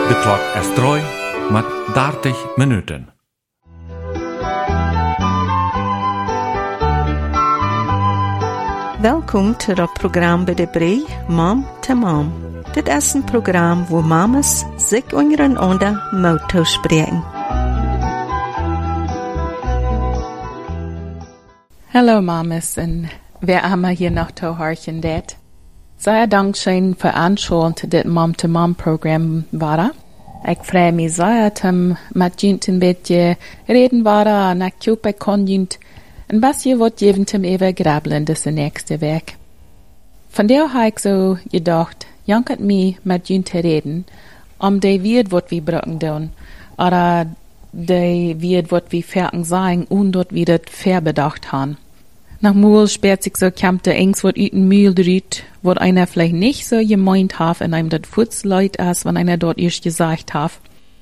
De klok is 3 met 30 minuten. Welkom to het programma bij de Brei, Mom to Mom. Dit is een programma waar mamas zich ondereinander mogen spreken. Hallo mamas en wer allemaal hier nog te hartje dat. Zeer dankzij voor aanschauen te dit Mom-to-Mom-programma waren. Ik vrees me zeer om met jullie een beetje reden waren en ik hoop ik kon jullie een beetje wat geven om even grabbelen deze nächste week. Vandaar heb ik zo gedacht, jank het me met jullie te reden, de weet wat we brauchen doen, oder de weet wat we fertig zijn und dat we dat verbedacht haben. Nach Mool sperrt sich so kämmt der Engs wat üten Mühl driet, wat einer vielleicht nicht so gemeint haf, in einem dat Futzleut ist, wenn einer dort erst gesagt haf.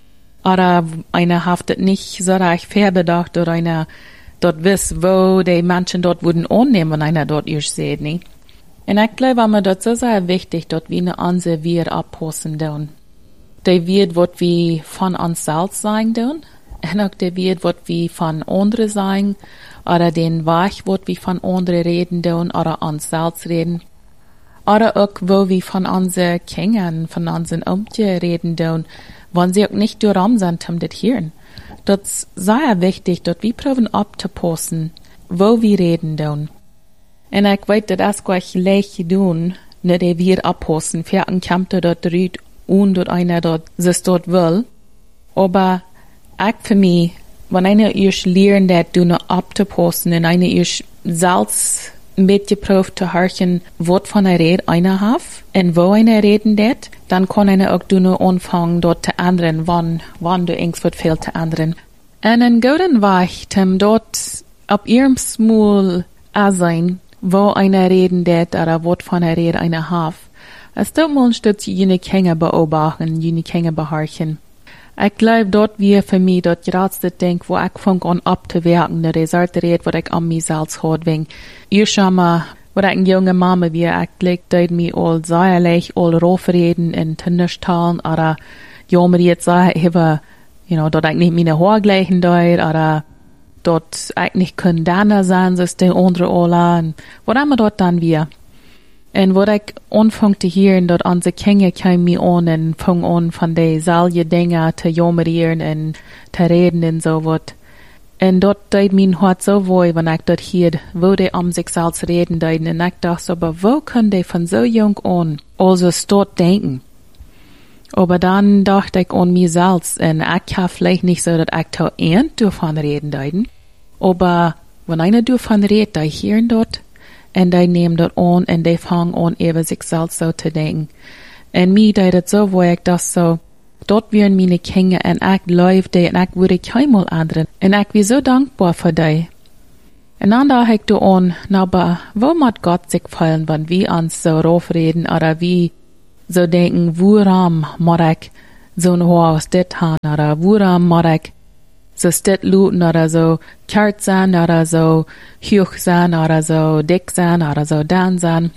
Oder einer haftet nicht so reich verbedacht, oder einer dort wiss, wo die Menschen dort würden annehmen, wenn einer dort erst seht, nie. Und ich glaube, mir dort so sehr wichtig, dort wie eine Anse wir abpassen tun. Die wird, wat wir von uns selbst sagen tun, und auch die wird, wat wir von anderen sagen, oder den Weg, wo wir von anderen reden tun, oder uns selbst reden. Oder auch, wo wir von unseren Kindern, von unseren Umtje reden tun, wenn sie auch nicht durchraum sind, um das hören. Das ist sehr wichtig, dass wir probieren abzupassen, wo wir reden tun. Und ich weiß, das ist gleich leicht tun, nicht wir abpassen, für ein Kämpfer dort rüht und dort einer dort sich dort will. Aber ich für mich, wenn einer erst lernt, das du noch abzupassen, und einer erst selbst ein bisschen probt zu hören, was von einer Rede einer hat, und wo einer reden das, dann kann einer auch du noch anfangen, dort zu ändern, wann du irgendwas fehlt zu ändern. Und ein guten Weg, dort ab ihrem Smul sein, wo einer reden das, oder was von einer Rede einer hat, es dort mal ein Stück jene Kinder beobachten, jene Kinder behorchen. Ich glaube, dort wir für mich dort gerade das Ding, wo ich fange an abzuwerken, der Sorte Rede, wo ich an mich selbst hat, wegen ihr schon mal, wo ich eine junge Mama wie, ich glaube, dort mich all säuerlich, all raufreden in Tinderstalen, oder ja, mir jetzt sagen, dort ich nicht meine Haare gleichen dort, oder dort ich nicht können dann sein, so ist der andere alle, und wo immer dort dann wir. En wat ik anvang te hören, dat onze Kinder komen me aan en vang aan van die zelfde dingen te jammeren en te reden en zo wat. En dat deed mijn hart zo weh, wanneer ik dat hoorde, wo die zich zelfs reden deiden. En ik dacht, aber wo können die von so jung an also dort denken? Aber dann dachte ich an mich selbst, en ich habe vielleicht nicht so, dass ich da davon reden deiden. Aber wenn einer davon redet, die hören dort, en die nemen dat aan en die fangen aan even zichzelf zo te denken. En mij deed het zo, waar ik dacht zo, dat waren mijn kinderen en ik leef die en ik wilde keinmal anderen. En ik was zo dankbaar voor die. En dan dacht ik er aan, aber wo moet God zich vallen, wenn wir uns so raufreden, oder wie so denken, woran moet ik zo'n Haus dit haben, oder woran moet ik so stet looten oder so kart sein oder so hoch sein oder so dick sein oder so dann sein.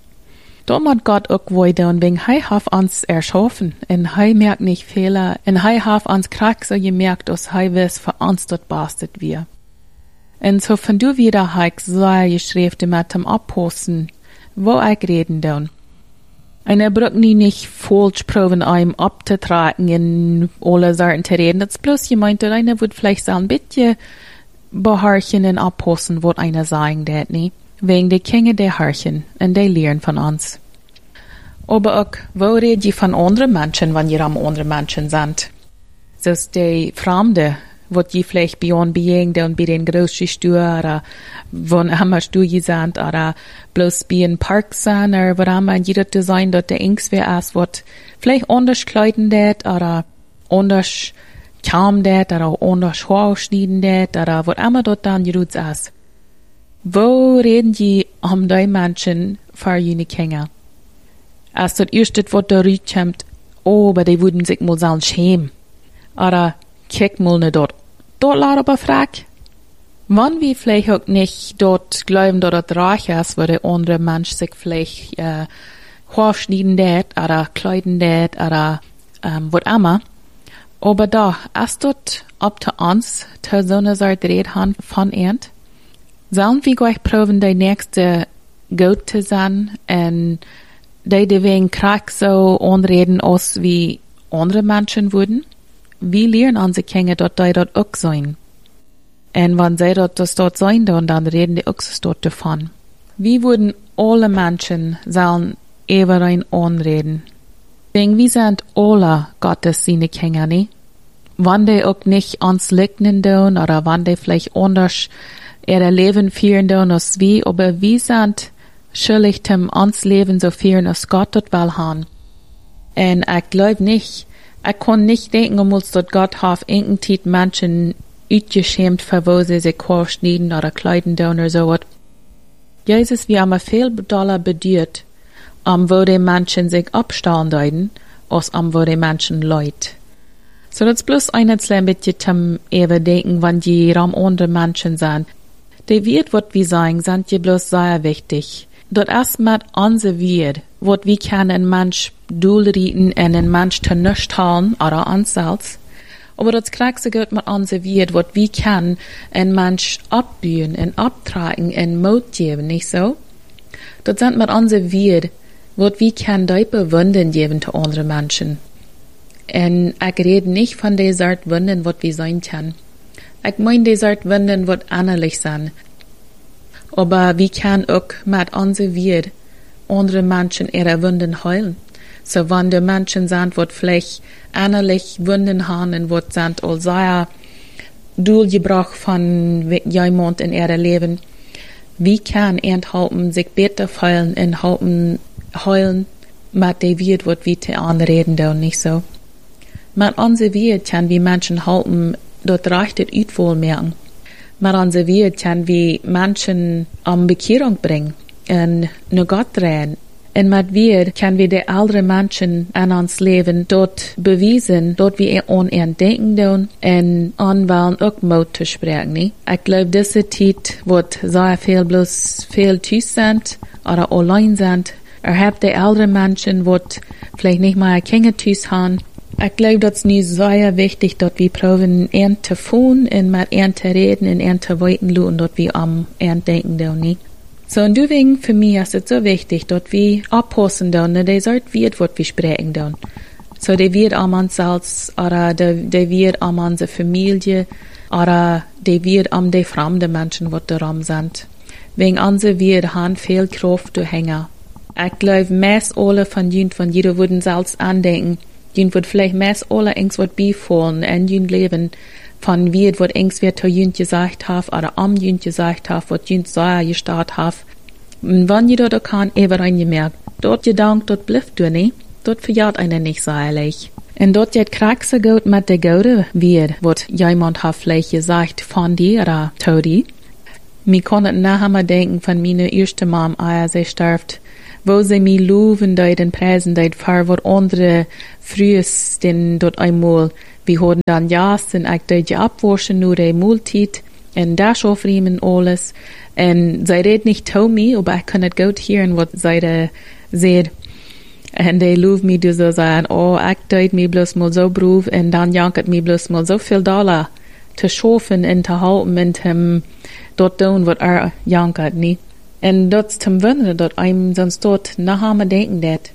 Da muss Gott auch weiter und wegen Hei hat uns erschaffen und Hei merkt nicht Fehler und Hei hat uns krack so gemerkt, dass Hei weiß für uns dort bastet wir. Und so von du wieder Hei sei geschrieben mit dem Abposten, wo ich reden dann. Einer braucht nicht falsch proben, einem abzutragen in alle Sorten zu reden. Das ist bloß gemeint, dass einer wird vielleicht so ein bisschen beharrchen und abpassen, was einer sagen wird, nie. Wegen die Kinder, die harchen und die lernen von uns. Aber auch, wo redet ihr von anderen Menschen, wenn ihr am anderen Menschen seid? Das ist die Fremde, was ihr vielleicht bei uns begegnet und bei den großen Stühlen, oder von einer Studie sind, oder bloß bei einem Park sein, oder wo immer jeder zu sein, dass der irgendwer ist, was vielleicht anders kleiden wird, oder anders kaum wird, oder anders Haar schneiden wird, oder was immer dort dann gerührt ist. Wo reden die die Menschen für jene Kinder? Als das erste, was da rüberkommt, aber die würden sich mal sagen, schämen. Oder kijk mal nicht dort. Dort laat aber frag. Wann wir vielleicht auch nicht dort glauben, dass das reich ist, wo der andere Mensch sich vielleicht Haar schneiden wird, oder kleiden wird, oder wat immer. Aber doch, als dort ab zu uns, zu so einer Art Red haben von Ernt, sollen wir gleich proben, die nächste gut zu sein, und die wegen Krieg so anreden, als wie andere Menschen würden. Wir lernen unsere Kinder, dass die dort auch sein. Und wenn sie dort sein, dann reden die auch dort davon. Wir würden alle Menschen sollen überein anreden. Denn wir sind alle Gottes seine Kinder, nicht? Wenn die auch nicht uns legnen tun, oder wenn die vielleicht anders ihre Leben führen tun als wir, aber wir sind schuldig, uns Leben so führen, als Gott dort will haben. Und ich glaube nicht, ich kann nicht denken, dass Gott hat irgendwie Menschen uitgeschämt, für wo sie sich schneiden oder kleiden tun oder so. Jesus, wir haben viel doller bedeutet, wo die Menschen sich abstellen deuten, als wo die Menschen leid. So das ist bloß ein bisschen zum Überdenken, wenn die andere Menschen sind. Die wird, was wir sagen, sind die bloß sehr wichtig. Dort erst mit unser wird, was wir können ein Mensch durchrieten und ein Mensch zu nichts halten, oder uns selbst. Aber das kriegst du gut mit unser wird, was wir können ein Mensch abbühen und abtragen und Mut geben, nicht so? Das sind mit unser wird, was wir können diepe Wunden geben zu anderen Menschen. Und ich rede nicht von der Art Wunden, was wir sein können. Ich meine die Art Wunden, was ähnlich sind. Aber wir können auch mit unser wird andere Menschen ihre Wunden heilen. So wenn die Menschen sind, die vielleicht ähnlich Wunden haben und was sind, als sehr durchgebracht von jemand in ihrem Leben, wie kann enthalten, sich besser fühlen und heilen mit der Wird, was wir zu anreden, und nicht so. Mit unserer Wird können wir Menschen halten, dort reicht es Utwohl merken. Mit unserer Wird können wir Menschen an Bekehrung bringen und nach Gott drehen. Und mit wir können wir die anderen Menschen an uns Leben dort beweisen, dort wir an ihren denken tun und anwählen auch Mut zu sprechen. Nicht? Ich glaube, diese Zeit wird sehr viel bloß viel Tüß sind oder allein sind. Habt die älteren Menschen, die vielleicht nicht mal Kinder Tüß haben. Ich glaube, das ist nicht sehr wichtig, dass wir proben, ihn zu tun und mit ihn zu reden und ihn zu weiten und dort wir am ihn denken tun. Nicht? So, und deswegen für mich ist es so wichtig, dass wir abpassen tun, und das wird, was wir sprechen tun. So, der wird an uns selbst, oder der wird an unsere Familie, oder der wird an die fremden Menschen, die darum sind. Wegen unser wird haben viel Kraft zu hängen. Ich glaube, meist alle von jeder würden selbst andenken, die würden vielleicht meist alle irgendwas befallen in ihrem Leben, von wie was irgendwer zu jünd gesagt hat, oder am jünd gesagt hat, was jünd so gestartet hat. Und wenn jeder da kann, eben reingemerkt, dort gedankt, dort bleibt du nicht, dort verjährt einer nicht so ehrlich. Und dort jetzt kriegst du gut mit der Gaude wird, was jemand hat vielleicht gesagt von dir oder zu dir. Mir konnte nachher mal denken von meiner ersten Mom, als sie starb, wo sie mich loben, den Preisen, für was andere frühes, denn dort einmal, wir hatten dann Jas, und ich die abwaschen, nur die Multit, und das aufriemen alles, und sie redet nicht zu mir, aber ich kann nicht gut hören, was sie sagt. Und die loben mich, so sagen, oh, ich deut mich bloß mal so Beruf, und dann janket mich bloß mal so viel Dollar zu schaffen und zu halten und dort tun, was janket, nicht? Und das zum Wundern, dass einem sonst dort nachher mal denken dat.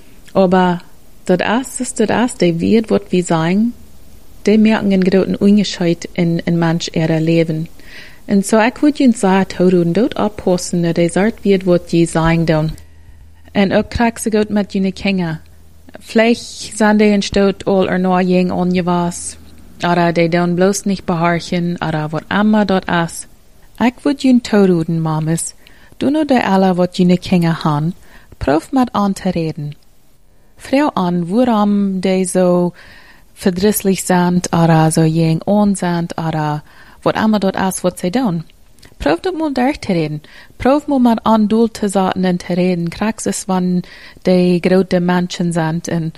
Aber das ist, die wird, was wir sagen, die merken einen großen Unterschied in manch ihrer Leben. Und so, ich würde ihnen sagen, und dort abpassen, dass die sagt wird, was die sagen dann. Und auch kriegst du gut mit jene Kinder. Vielleicht sind die in Stott all oder nur jeng on was. Oder die dann bloß nicht beharchen, oder was immer dort ist. Ich würde ihnen tun, Mamas. Du nur die alle, was jene Kinder haben, prof mit an zu reden. Frau an, warum die so verdrisslich sind, oder so jeng on sind, oder was immer dort ist, was sie tun. Prof doch mal durch zu reden. Prof mal mit an Dul zu sagen und zu reden. Kriegst es, wenn die große Menschen sind, und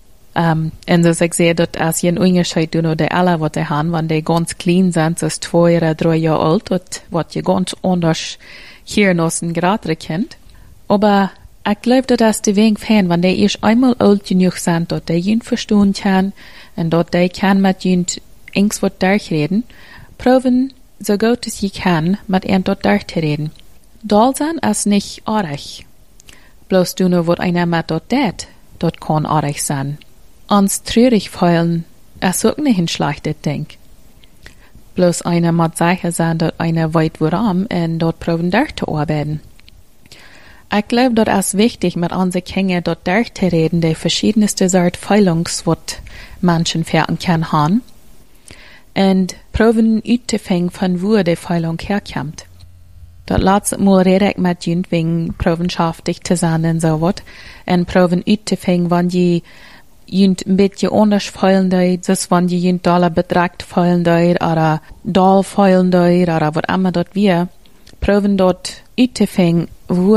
so ich sehe, dort ist ein Unterschied, du nur die alle, was die haben, wenn die ganz klein sind, so 2 oder 3 Jahre alt, was je ganz anders hier noch ein größeres Kind. Aber Ich glaube, dass die wenig fan, wenn die erst einmal alt genug sind, dort die jünt verstehen kann, und dort die kann mit jünt ings wat durchreden, proben so gut es je kann, mit ihm dort durchreden. Dolsan ist nicht artig. Bloß du nur, wat einer mit dort kann artig sein. Ans traurig feilen, ist auch nicht ein schlechtes Ding. Bloß einer mit sicher sein, dort einer weit woran, und dort proben durchzuarbeiten. Ich glaube, dort ist wichtig, mit unseren Kindern dort durchzureden, die verschiedenste Sorte Feilungs, wat Menschen fertig kann haben, und proben auszufinden, von wo die Feilung herkommt. Dort lässt mal rede ich mit jünt, wegen provenschaftlich zu sein und so wat, und proben auszufinden, wenn die jünt ein bisschen anders feilen dort, so wenn die jünt Dollar betragt feilen dort, oder Doll feilen dort, oder was immer dort wir, proben dort auszufinden,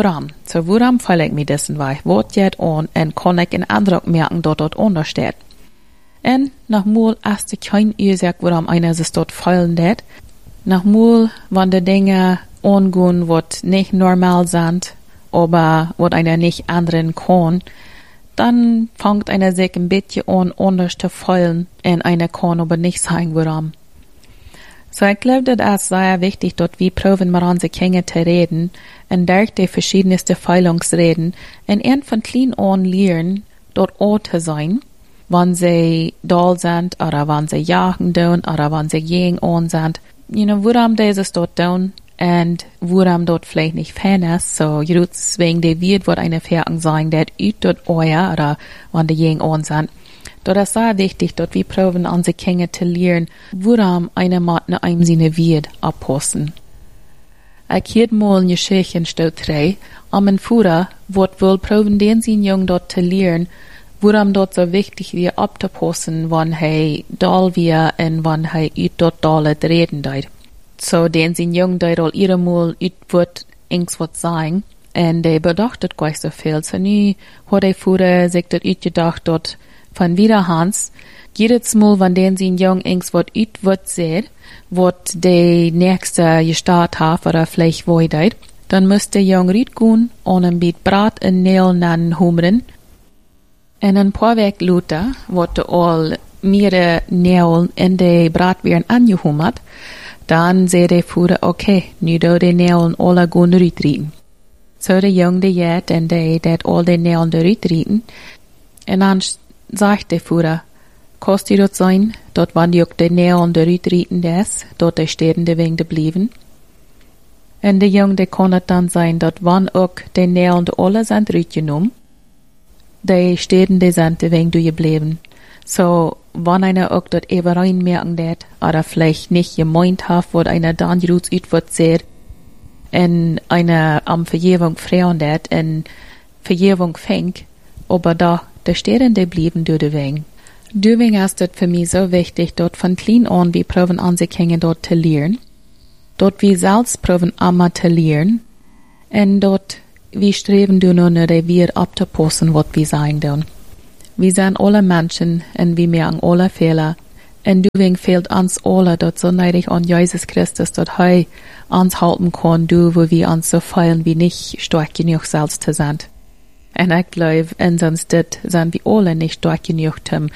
woran feile ich mich dessen weich, wat jet on, und kann ich einen Eindruck merken, dort anders steht. Und nachmal ist kein Ursache, warum einer sich dort feilen det. Nachmal, wenn die Dinge angehen, wat nicht normal sind, aber wat einer nicht anderen kann, dann fängt einer sich ein bisschen an, anders zu feilen, und einer kann aber nicht sagen, warum. So, ich glaube, das ist sehr wichtig, dort wir proben mit unseren Kindern zu reden, und durch die verschiedensten Feilungsreden, und von klein an lernen, dort auch zu sein, wenn sie doll sind, oder wenn sie jagen tun, oder wenn sie gegen an sind. Warum dieses dort tun, und warum dort vielleicht nicht fan ist, so, deswegen die wird, wird eine Fertig sein, der dort euer, oder wenn die gegen an sind. Dort ist sehr wichtig, dort wir proben unsere Kinder zu lernen, warum eine Mat nach einem seine wird abpassen. Ich hielt mal eine Geschichte in Stadt 3, ein Führer, wird wohl proben, den sie jung dort zu lernen, warum dort so wichtig wir abzupassen, wenn doll wir und wenn dort dolle reden dort. So, den sie jung dort all ihre Mal wird ings was sagen, und die bedachtet gleich so viel. So, nie hat der Führer sich dort gedacht, dort von wiederhans, jedes Mal, wenn den sie jung ings wat wird sehen, wat die nächste Gestart hat, oder vielleicht wo dort, dann müsste jung riet gehen und ein Biet Brat in Nählen an humren, und ein paar Weg Luther, wat all mehrere Nählen in die Brat werden angehumert, dann sehe der Führer, okay, nu do die Nählen alle gehen rieten. So der Jung, der jet, und der all die Nählen rieten, und dann sagt der Führer, kostet dort sein, dort wann die auch die Nählen rieten des, dort die Stehende wegen der blieben. Und der Jung, der kann dann sein, dort wann auch die Nählen alle sind genommen, die Stehende sind wegen du geblieben. So, wenn einer auch dort eben reinmerken det, oder vielleicht nicht gemeint hat, wo einer dann Ruts wird sehen, und einer am Vergebung freuen det, und Vergebung fängt, aber da der Stehende blieben durch den Weg. Deswegen ist das für mich so wichtig, dort von klein an wie proben unsere Kinder dort zu lernen, dort wie selbst proben immer zu lernen, und dort wie streben du nur der wir abzupassen, was wir sagen tun. Wir sind alle Menschen, und wir merken alle Fehler, und deswegen fehlt uns alle dort so neidig an Jesus Christus, dort uns halten kann, wo wir uns so feilen, wie nicht stark genug selbst zu sein. Und ich glaube, in sonst sind wir alle nicht stark genug,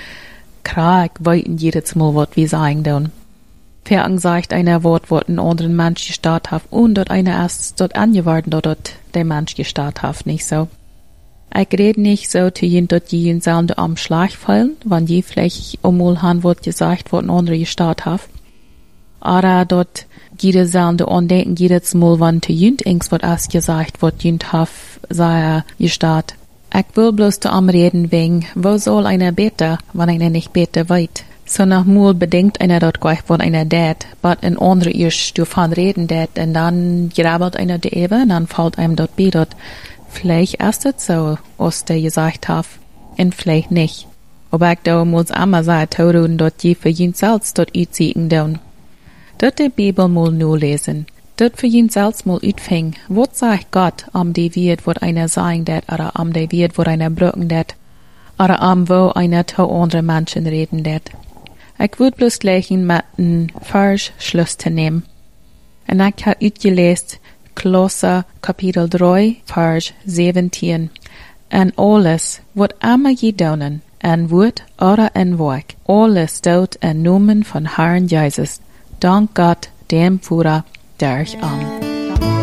Krieg weiten jedes Mal, was wir sagen tun. Fertig sagt einer Wort, was ein anderer Mensch gestartet hat, und dort einer erst dort angewartet, dort der Mensch gestartet hat, nicht so. Ich rede nicht so, zu jenen dort die sollen am Schlag fallen, wenn die vielleicht einmal haben, was gesagt, was ein anderer gestartet hat. Oder dort jeder sollen andenken, jedes Mal, wenn zu jenen ings was erst gesagt, was jenen hat, sei gestartet. Ich will bloß zu am reden wegen, wo soll einer beten, wenn einer nicht beten weit. So nachmal bedenkt einer dort gleich, was einer dat, but ein anderer erst davon reden dat, und dann grabbelt einer die Ewe, und dann fällt einem dort bei dort. Vielleicht ist es so, was der gesagt hat, und vielleicht nicht. Aber ich da muss einmal sagen, dass dort je für jeden selbst dort uitziehen tun. Dort die Bibel mal nur lesen. Dort für jeden selbst mal uitfing. Was sagt Gott die wird, wo einer sagen dat, oder die wird, wo einer brücken dat, oder wo einer zu anderen Menschen reden dat. Ich würde bloß gleich mit einem Vers Schluss zu nehmen. Und ich habe uitgelesen, Kolosser Kapitel 3, Vers 17. en alles wat amma je donen, en woord, ora en woik, alles dood en noemen van Herren Jezus. Dank God, dem Fura, derch an.